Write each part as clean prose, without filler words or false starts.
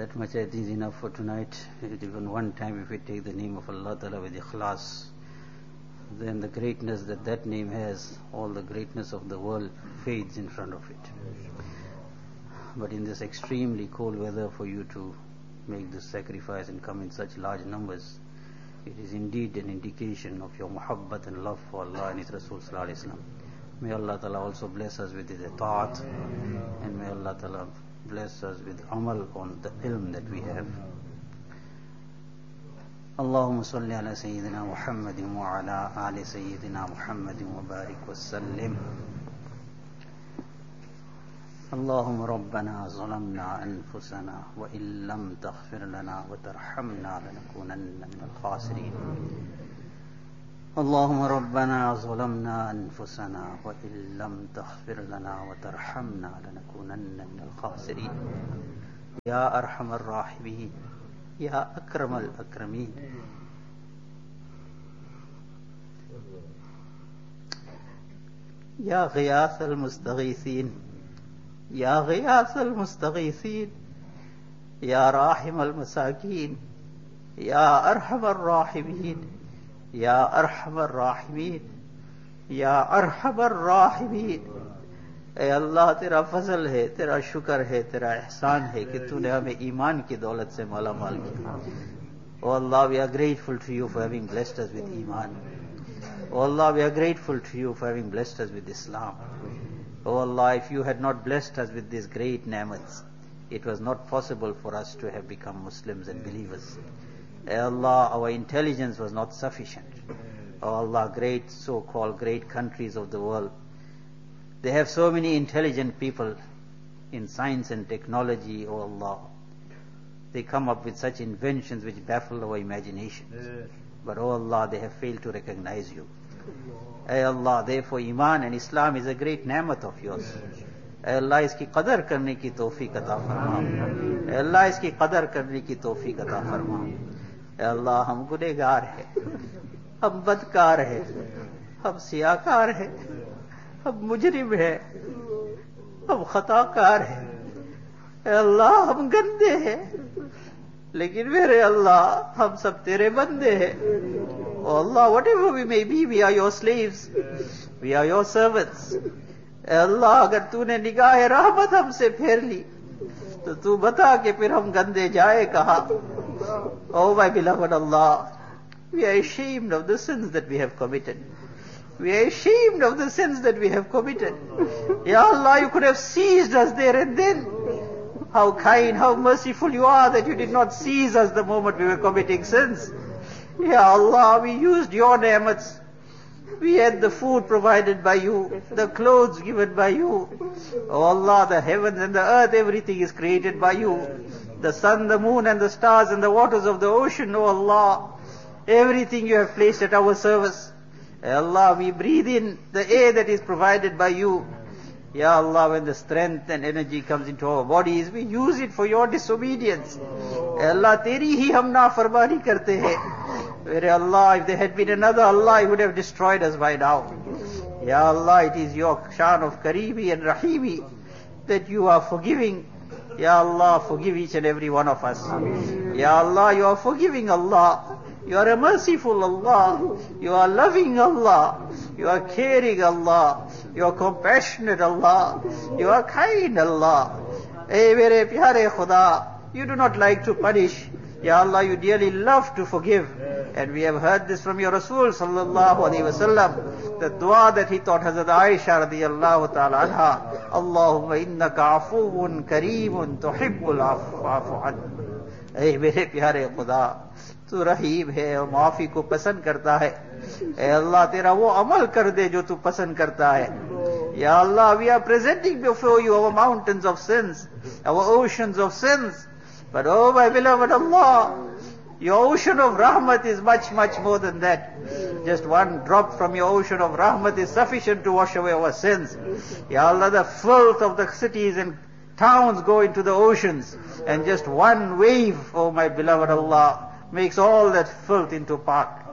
that much I think is enough for tonight. Even one time if we take the name of Allah Ta'ala with ikhlas, then the greatness that that name has, all the greatness of the world fades in front of it. But in this extremely cold weather, for you to make this sacrifice and come in such large numbers, it is indeed an indication of your muhabbat and love for Allah and His Rasul Sallallahu Alaihi Wasallam. May Allah Ta'ala also bless us with His ta'at, and may Allah Ta'ala bless us with amal on the ilm that we have. اللهم صل على سيدنا محمد وعلى آل سيدنا محمد وبارك وسلم. اللهم ربنا ظلمنا أنفسنا وإن لم تغفر لنا وترحمنا لنكونن من الخاسرين. اللهم ربنا ظلمنا أنفسنا وإن لم تغفر لنا وترحمنا لنكونن من الخاسرين. يا أرحم الراحمين، يا أكرم الأكرمين، يا غياث المستغيثين، يا غياث المستغيثين، يا راحم المساكين، يا أرحم الراحمين، يا أرحم الراحمين، يا أرحم الراحمين. اے اللہ تیرا فضل ہے، تیرا شکر ہے، تیرا احسان ہے کہ تو نے ہمیں ایمان کی دولت سے مالا مال کیا. Oh Allah, we are grateful to you for having blessed us with iman. Oh Allah, we are grateful to you for having blessed us with Islam. Oh Allah, if you had not blessed us with these great ni'mats, it was not possible for us to have become Muslims and believers. Oh Allah, our intelligence was not sufficient. Oh Allah, great so-called great countries of the world, they have so many intelligent people in science and technology. Oh Allah, they come up with such inventions which baffle our imaginations. But oh Allah, they have failed to recognize you. Ay Allah, therefore Iman and Islam is a great ni'mat of yours. Ay Allah, iski qadar karne ki tawfiq ata farma. Ay Allah, iski qadar karne ki tawfiq ata farma. Ay Allah, hum gunegar hai, hum badkar hai, hum siyakar hai, hum mujrim hai, hum khatakar hai. Ay Allah, hum gande hai, लेकिन मेरे अल्लाह हम सब तेरे बंदे हैं. Oh Allah, whatever we may be, we are your slaves, we are your servants. Allah, अगर तूने निगाह रहमत हमसे फेर ली तो तू बता कि फिर हम गंदे जाए कहाँ. Oh my beloved Allah, we are ashamed of the sins that we have committed. We are ashamed of the sins that we have committed. Ya Allah, you could have seized us there and then. How kind, how merciful you are that you did not seize us the moment we were committing sins. Ya Allah, we used your ni'mats. We had the food provided by you, the clothes given by you. Oh Allah, the heavens and the earth, everything is created by you. The sun, the moon and the stars and the waters of the ocean, oh Allah, everything you have placed at our service. Ya Allah, we breathe in the air that is provided by you. Ya Allah, when the strength and energy comes into our bodies, we use it for your disobedience. Ya Allah, teri hi hum nafarmani karte hai. Where Allah, if there had been another Allah, He would have destroyed us by now. Ya Allah, it is your shan of Kareemi and Rahimi that you are forgiving. Ya Allah, forgive each and every one of us. Ya Allah, you are forgiving Allah. You are a merciful Allah. You are loving Allah. You are caring Allah. You are compassionate Allah. You are kind Allah. Hey, mere pyare Khuda, you do not like to punish. Ya Allah, you dearly love to forgive. And we have heard this from your Rasul sallallahu alaihi wasallam. The dua that he taught Hazrat Aisha radiyallahu ta'ala anha. Allahumma innaka afuun kareemun tuhibbul afu an. Hey, mere pyare Khuda, तू रहीम है और माफी को पसंद करता है. ए अल्लाह, तेरा वो अमल कर दे जो तू पसंद करता है. या अल्लाह, we are presenting before you our mountains of sins, our oceans of sins. But oh my beloved Allah, your ocean of rahmat is much, much more than that. Just one drop from your ocean of rahmat is sufficient to wash away our sins. Ya Allah, the filth of the cities and towns go into the oceans, and just one wave, oh my beloved Allah, makes all that filth into part.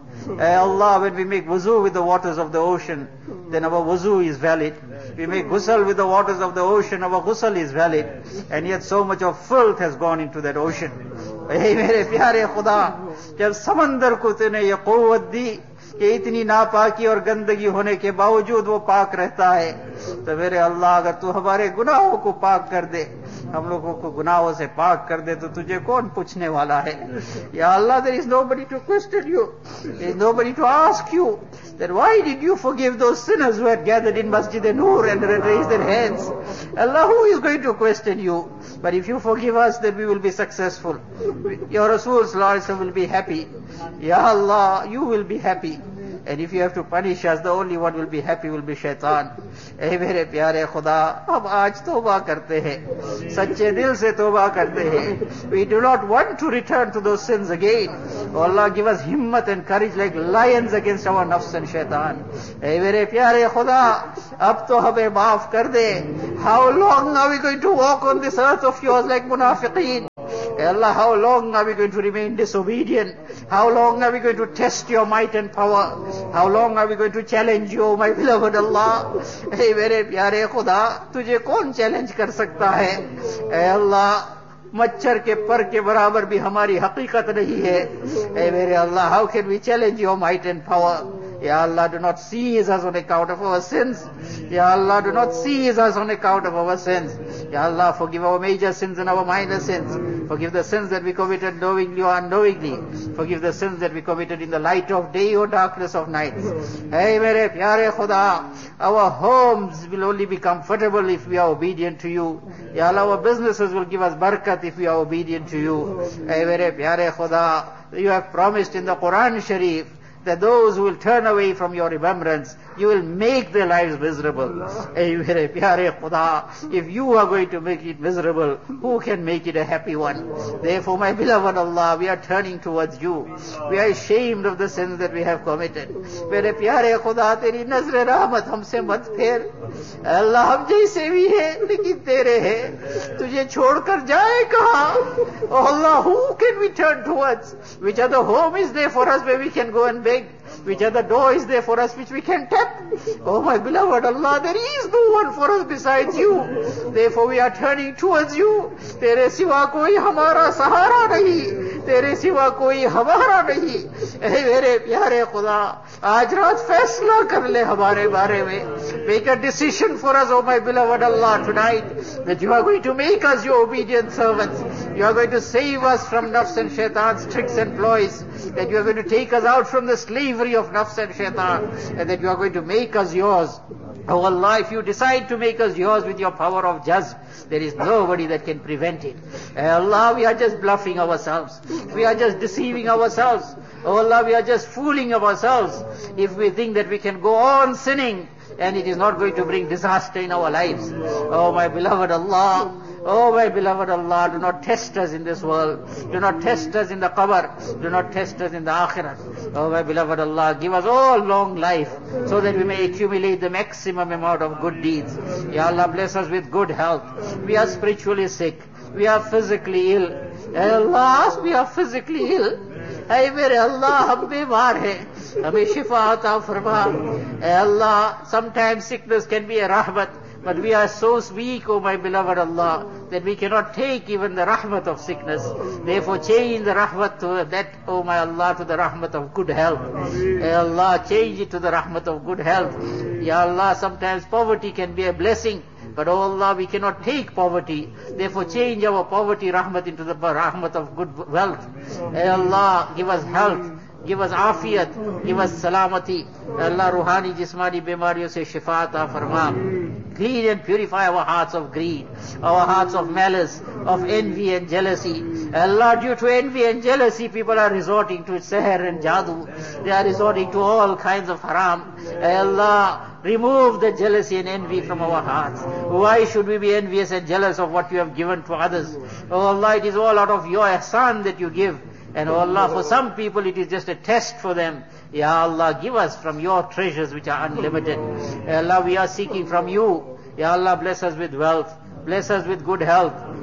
Allah, when we make wuzu with the waters of the ocean, then our wuzu is valid. We make ghusl with the waters of the ocean, our ghusl is valid. And yet so much of filth has gone into that ocean. Hey, mere pyare Khuda, jab samandar ko tune ye quwwat di, कि इतनी नापाकी और गंदगी होने के बावजूद वो पाक रहता है, तो मेरे अल्लाह अगर तू हमारे गुनाहों को पाक कर दे, हम लोगों को गुनाहों से पाक कर दे, तो तुझे कौन पूछने वाला है? या अल्लाह, there is nobody to question you, there is nobody to ask you that why did you forgive those sinners who had gathered in Masjid Noor and raised their hands? Allah, who is going to question you? But if you forgive us, then we will be successful. Your Rasul Sallallahu Alaihi Wasallam will be happy. Ya Allah, you will be happy. And if you have to punish us, the only one will be happy will be shaitan. ए मेरे प्यारे खुदा, हम आज तौबा करते हैं, सच्चे दिल से तौबा करते हैं. We do not want to return to those sins again. Oh Allah, give us himmat and courage like lions against our nafs and shaitan. ए मेरे प्यारे खुदा, अब तो हमें माफ कर दे. How long are we going to walk on this earth of yours like munafiqeen? Allah, how long are we going to remain disobedient? How long are we going to test your might and power? How long are we going to challenge you, my beloved Allah? Hey, मेरे प्यारे खुदा, तुझे कौन challenge कर सकता है? ए अल्लाह, मच्छर के पर के बराबर भी हमारी हकीकत नहीं है. ए मेरे अल्लाह, how can we challenge your might and power? Ya Allah, do not seize us on account of our sins. Ya Allah, do not seize us on account of our sins. Ya Allah, forgive our major sins and our minor sins. Forgive the sins that we committed knowingly or unknowingly. Forgive the sins that we committed in the light of day or darkness of night. Hey, mere pyare Khuda, our homes will only be comfortable if we are obedient to you. Ya Allah, our businesses will give us barakat if we are obedient to you. Hey, mere pyare Khuda, you have promised in the Quran Sharif that those who will turn away from your remembrance, you will make their lives miserable. Hey, mere pyare Khuda, if you are going to make it miserable, who can make it a happy one? Therefore, my beloved Allah, we are turning towards you. We are ashamed of the sins that we have committed. Mere pyare Khuda, teri nazr rahmat humse mat pher. Allah, hum jaise bhi hai, lekin tere hai. Tujhe chhodkar jaye kahan? Oh Allah, who can we turn towards? Which other home is there for us where we can go and beg? Which other door is there for us which we can tap? Oh my beloved Allah, there is no one for us besides you. Therefore we are turning towards you. Tere siwa koi hamara sahara nahi. Tere siwa koi hamara nahi. Hey mere pyare Khuda, aaj raat faisla kar le hamare bare mein. Make a decision for us, oh my beloved Allah, tonight, that you are going to make us your obedient servants. You are going to save us from nafs and shaitan's tricks and ploys. That you are going to take us out from the slavery of nafs and shaitan, and that you are going to make us yours. Oh Allah, if you decide to make us yours with your power of jazb, there is nobody that can prevent it. Allah, we are just bluffing ourselves. We are just deceiving ourselves. Oh Allah, we are just fooling ourselves if we think that we can go on sinning and it is not going to bring disaster in our lives. Oh my beloved Allah, oh my beloved Allah, do not test us in this world. Do not test us in the qabr. Do not test us in the akhirat. Oh my beloved Allah, give us all long life so that we may accumulate the maximum amount of good deeds. Ya Allah, bless us with good health. We are spiritually sick. We are physically ill. Allah, we are physically ill. Hey mere Allah, hum bimar hai. Hame shifa ata farma. Hey Allah, sometimes sickness can be a rahmat. But we are so weak, O my beloved Allah, that we cannot take even the rahmat of sickness. Therefore change the rahmat to that, O my Allah, to the rahmat of good health. Ya Allah, change it to the rahmat of good health. Ya Allah, sometimes poverty can be a blessing. But oh Allah, we cannot take poverty. Therefore change our poverty rahmat into the rahmat of good wealth. Ya Allah, give us health. Give us afiyat, give us salamati. Allah, ruhani jismani bimariyon se shifa ata farma. Clean and purify our hearts of greed, our hearts of malice, of envy and jealousy. Allah, due to envy and jealousy, people are resorting to seher and jadoo. They are resorting to all kinds of haram. Allah, remove the jealousy and envy from our hearts. Why should we be envious and jealous of what you have given to others? Oh Allah, it is all out of your ihsan that you give. And oh Allah, for some people it is just a test for them. Ya Allah, give us from your treasures which are unlimited. Ya Allah, we are seeking from you. Ya Allah, bless us with wealth. Bless us with good health.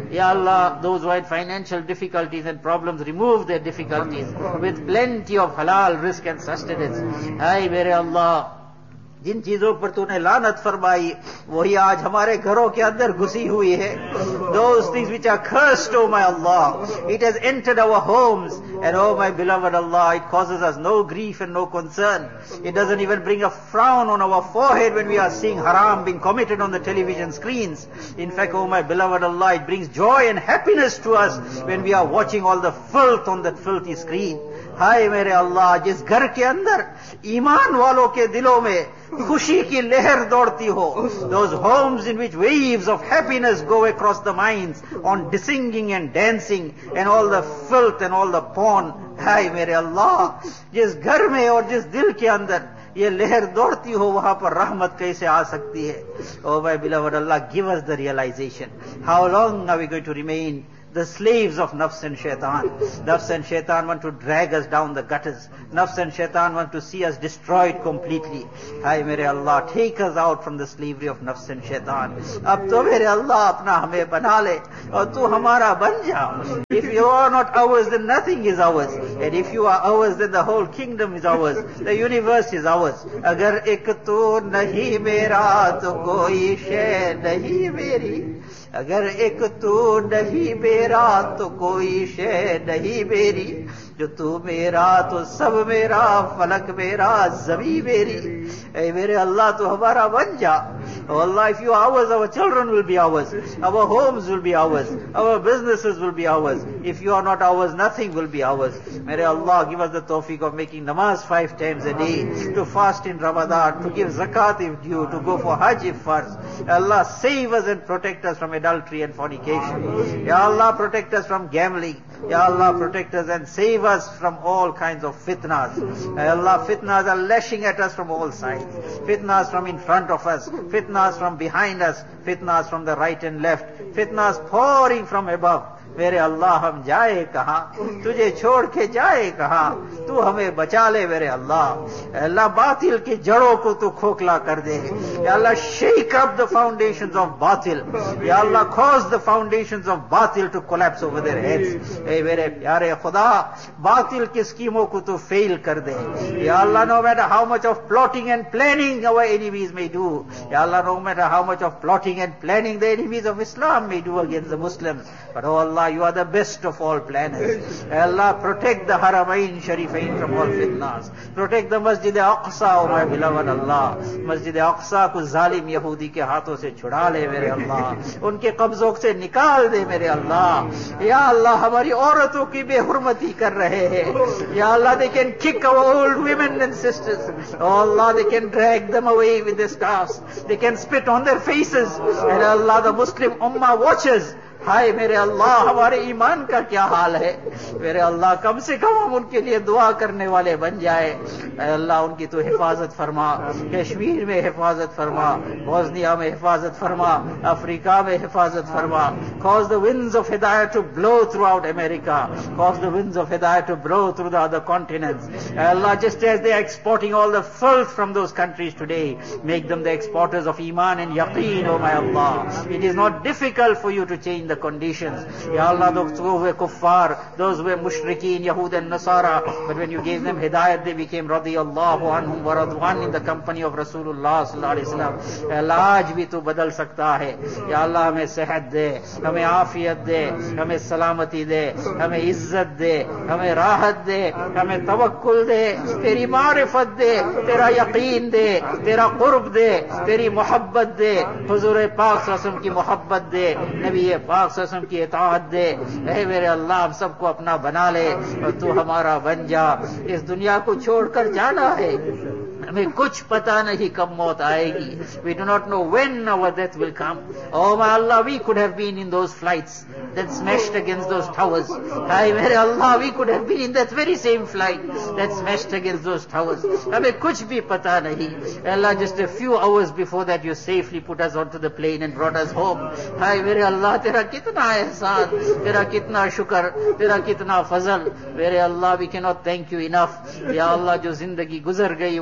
Ya Allah, those who had financial difficulties and problems, remove their difficulties with plenty of halal risk and sustenance. Hai mere Allah, जिन चीजों पर तूने लानत फरमाई वही आज हमारे घरों के अंदर घुसी हुई है. Those things which are cursed, oh my Allah, it has entered our homes, and oh my beloved Allah, it causes us no grief and no concern. It doesn't even bring a frown on our forehead when we are seeing haram being committed on the television screens. In fact, oh my beloved Allah, it brings joy and happiness to us when we are watching all the filth on that filthy screen. हाय मेरे अल्लाह, जिस घर के अंदर ईमान वालों के दिलों में खुशी की लहर दौड़ती हो, those homes in which waves of happiness go across the minds on singing and dancing and all the filth and all the porn. हाय मेरे अल्लाह, जिस घर में और जिस दिल के अंदर ये लहर दौड़ती हो, वहां पर रहमत कैसे आ सकती है? Oh my beloved Allah, give us the realization. How long are we going to remain the slaves of nafs and shaitan? Nafs and shaitan want to drag us down the gutters. Nafs and shaitan want to see us destroyed completely. Hai mere Allah, take us out from the slavery of nafs and shaitan. Ab to mere Allah apna hame bana le, aur tu hamara ban ja. If you are not ours, then nothing is ours. And if you are ours, then the whole kingdom is ours. The universe is ours. Agar ek tu nahi mera, to koi shay nahi meri. अगर एक तू नहीं मेरा तो कोई शय नहीं मेरी. जो तू मेरा तो सब मेरा, फलक मेरा, ज़मीन मेरी. ऐ मेरे अल्लाह, तू हमारा बन जा. Oh Allah, if you are ours, our children will be ours, our homes will be ours, our businesses will be ours. If you are not ours, nothing will be ours. May Allah give us the tawfiq of making namaz 5 times a day, to fast in Ramadan, to give zakat if due, to go for hajj if farz. Allah, save us and protect us from adultery and fornication. Ya Allah, protect us from gambling. Ya Allah, protect us and save us from all kinds of fitnas. Ya Allah, fitnas are lashing at us from all sides. Fitnas from in front of us, fitnas from behind us, fitnas from the right and left, fitnas pouring from above. मेरे अल्लाह, हम जाए कहां? तुझे छोड़ के जाए कहां? तू हमें बचा ले मेरे अल्लाह. अल्लाह, बातिल की जड़ों को तू खोखला कर दे. या अल्लाह, shake up the foundations of batil. या अल्लाह, cause the foundations of batil to collapse over their heads. ए मेरे प्यारे खुदा, बातिल की स्कीमों को तू फेल कर दे. या अल्लाह, no matter how much of plotting and planning our enemies may do, या अल्लाह, no matter how much of plotting and planning the enemies of Islam may do against the Muslims, but oh Allah, you are the best of all planners. Allah, protect the Haramain Sharifain from all fitnas. Protect the Masjid Aqsa, oh my beloved Allah. Masjid Aqsa को जालिम यहूदी के हाथों से छुड़ा ले मेरे अल्लाह. उनके कब्जों से निकाल दे मेरे अल्लाह. या अल्लाह, हमारी औरतों की बेहुरमती कर रहे हैं. या अल्लाह, they can kick our old women and sisters. Oh Allah, they can drag them away with their staffs. They can spit on their faces. And Allah, the Muslim Ummah watches. हाय मेरे अल्लाह, हमारे ईमान का क्या हाल है? मेरे अल्लाह, कम से कम हम उनके लिए दुआ करने वाले बन जाए. अल्लाह, उनकी तो हिफाजत फरमा. कश्मीर में हिफाजत फरमा, बोस्निया में हिफाजत फरमा, अफ्रीका में हिफाजत फरमा. Cause the winds of hidayah to blow throughout America. Cause the winds of hidayah to blow through the other continents. Allah, just as they are exporting all the filth from those countries today, make them the exporters of iman and yaqeen, oh my Allah. It is not difficult for you to change the conditions. Ya Allah, those who were kuffar, those who were mushrikeen, Yahud and Nasara, but when you gave them hidayat, they became radiyallahu anhum wa radwan in the company of Rasulullah sallallahu alaihi wasallam. Allah, आज भी तू बदल सकता है. या अल्लाह, हमें सेहत दे, हमें आफियत दे, हमें सलामती दे, हमें इज्जत दे, हमें राहत दे, हमें तवक्कुल दे, तेरी मारिफत दे, तेरा यकीन दे, तेरा कुर्ब दे, तेरी मोहब्बत दे, हुजूर पाक सल्लल्लाहु अलैहि वसल्लम की मोहब्बत दे, नबी पाक सल्लल्लाहु अलैहि वसल्लम की इताअत दे. ऐ मेरे अल्लाह, हम सबको अपना बना ले और तू हमारा बन जा. इस दुनिया को छोड़कर जाना है, हमें कुछ पता नहीं कब मौत आएगी. We do not know when our death will come. Oh my Allah, we could have been in those flights that smashed against those towers. Hai mere Allah, we could have been in that very same flight that smashed against those towers. हमें कुछ भी पता नहीं. Allah, just a few hours before that you safely put us onto the plane and brought us home. Hai mere Allah, तेरा कितना एहसान, तेरा कितना शुक्र, तेरा कितना फजल. मेरे Allah, we cannot thank you enough. या Allah, जो जिंदगी गुजर गई वो तो गुजर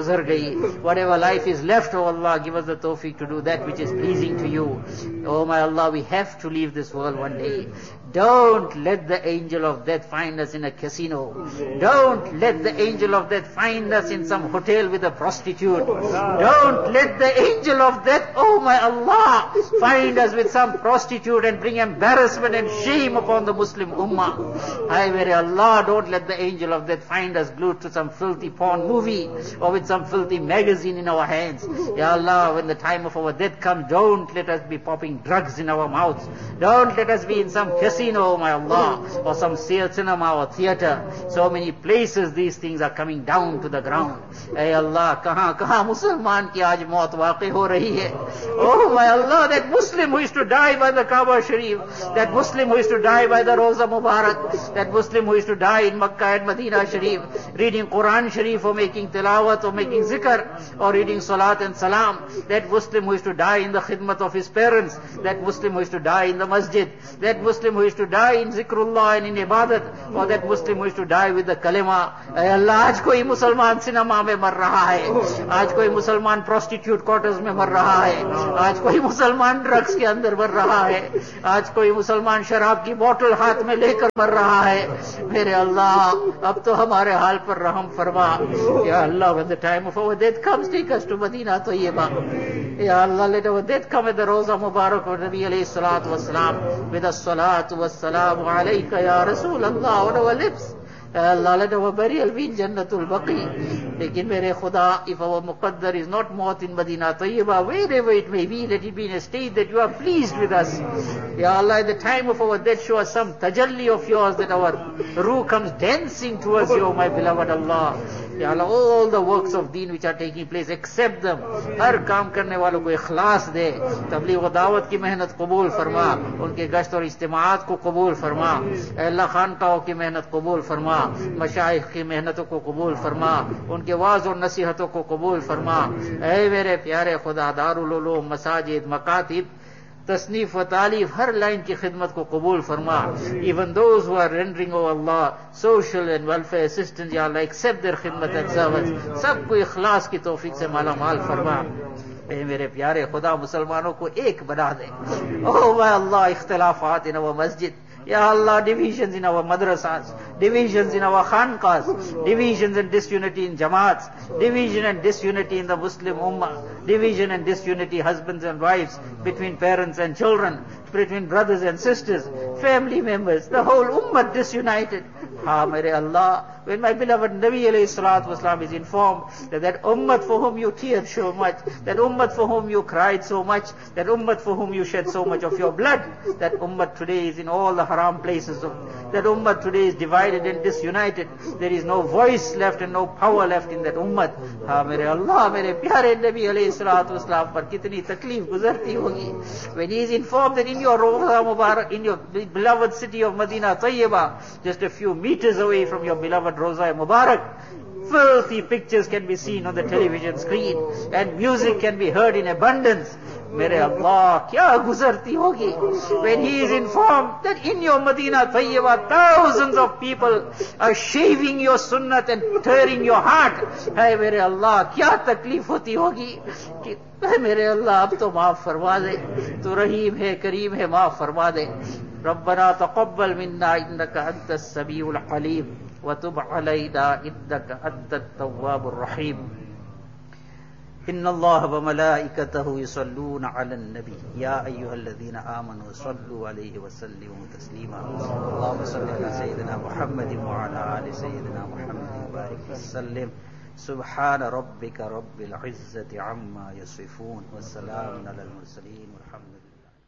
guzar gayi. Whatever life is left, O Allah, give us the tawfiq to do that which is pleasing to you. Oh my Allah, we have to leave this world one day. Don't let the angel of death find us in a casino. Don't let the angel of death find us in some hotel with a prostitute. Don't let the angel of death, oh my Allah, find us with some prostitute and bring embarrassment and shame upon the Muslim ummah. I very Allah, don't let the angel of death find us glued to some filthy porn movie or with some filthy magazine in our hands. Ya Allah, when the time of our death comes, don't let us be popping drugs in our mouths. Don't let us be in some casino, my Allah, or some cinema or theater. So many places these things are coming down to the ground. Hey Allah, kahan Musliman ki aaj maut waqi ho rahi hai. Oh my Allah, that Muslim who is to die by the Kaaba Sharif, that Muslim who is to die by the Roza Mubarak, that Muslim who is to die in Makkah and Medina Sharif, reading Quran Sharif or making tilawat or making zikr or reading salat and salam, that Muslim who is to die in the khidmat of his parents, that Muslim who is to die in the masjid, that Muslim who is to die in zikrullah and in ibadat, or that Muslim who is to die with the kalima. Ay Allah, aaj koi Musalman cinema mein mar raha hai, aaj koi Musalman prostitute quarters mein mar raha hai, aaj koi Musalman drugs ke andar mar raha hai, aaj koi Musalman sharab ki bottle haath mein lekar mar raha hai. Mere Allah, ab to hamare haal par raham farma. Ya Allah, when the time of our death comes, take us to Madinah Tayyibah. Ya Allah, let our death come at the Roza Mubarak of Nabi alayhi salatu wassalam, with a salatu wassalamu alayka ya Rasul Allah on our lips. Allah, let our burial be in Jannatul Baqi. Lekin mere Khuda, if our muqaddar is not maut in Madinah Tayyibah, wherever it may be, let it be in a state that you are pleased with us. Ya Allah, at the time of our death, show us some tajalli of yours, that our ruh comes dancing towards you, my beloved Allah. Ya Allah, all the works of deen which are taking place, accept them. Har kaam karne walon ko ikhlas de. Tabligh wa dawat ki mehnat qabul farma. Unke gasht aur ijtimaat ko qabul farma. Allah khanqahoं ki mehnat qabul farma. मशाइख की मेहनतों को कबूल फरमा, उनके was और नसीहतों को कबूल फरमा। ऐ मेरे प्यारे खुदा, दारुल उलूम, मसाजिद, मकातिब, तसनीफ व तालीफ, हर लाइन की खिदमत को कबूल फरमा। Even those who are rendering, O Allah, social and welfare assistance, Ya Allah, accept their khidmat and service. सबको इखलास की तौफीक से माला माल फरमा। ऐ मेरे प्यारे खुदा, मुसलमानों को एक बना दे। Oh my Allah, इख्तिलाफात in our masjid, Ya Allah, divisions in our madrasas, divisions in our khanqas, divisions and disunity in jamaats, division and disunity in the Muslim ummah, division and disunity husbands and wives, between parents and children, between brothers and sisters, family members, the whole ummah disunited. Ha, mere Allah, when my beloved Nabi alayhi salatu wasalam is informed that ummah for whom you teared so much, that ummah for whom you cried so much, that ummah for whom you shed so much of your blood, that ummah today is in all the haram places, that ummah today is divided and disunited, there is no voice left and no power left in that ummah. Ha, mere Allah, mere pyare Nabi alayhi salatu wasalam par kitni takleef guzarti hogi, when he is informed that in your Rawza Mubarak, in your beloved city of Madinah Tayyibah, just a few meters away from your beloved Rawza Mubarak, filthy pictures can be seen on the television screen and music can be heard in abundance. Mere Allah, kya guzarti hogi when he is informed that in your Madinah Tayyibah thousands of people are shaving your sunnat and tearing your heart. Hai mere Allah, kya takleef hoti hogi. मेरे अल्लाह, अब तो माफ फरमा दे, तू रहीम है, करीम है, माफ फरमा दे। रब्बना तक़ब्बल मिन्ना इन्नका अंतस समीउल अलीम व तुब अलैना इन्नका अंतत तव्वाबुर रहीम। इन्नल्लाह व मलाइकतहु युसल्लूना अलन नबी या अय्युहल्लज़ीना आमनू सल्लु अलैहि व सल्लिमू तस्लीमा। अल्लाहुम्मा सल्लि अला सय्यिदिना मुहम्मदिन व अला आलि सय्यिदिना मुहम्मदिन व बारिक वसल्लिम। सुब्हान रब्बिका रब्बिल इज्जति अम्मा यसिफून व सलामुन अलल मुरसलीन वल्हम्दुलिल्लाह।